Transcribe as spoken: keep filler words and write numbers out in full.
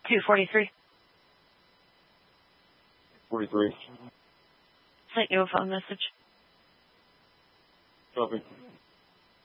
two forty-three. forty-three. Sent you a phone message. Copy.